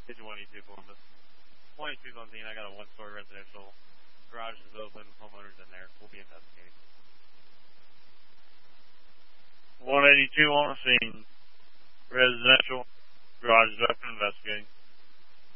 It's 182 Columbus. 22's on scene. I got a one-story residential. Garage is open. Homeowners in there. We'll be investigating. 182 on the scene. Residential. Garage is open. Investigating.